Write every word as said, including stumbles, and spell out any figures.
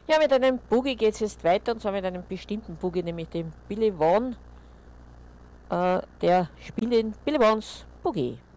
Ja, mit einem Boogie geht es jetzt weiter, und zwar mit einem bestimmten Boogie, nämlich dem Billy Vaughn. Äh, der spielt in Billy Vaughns Boogie.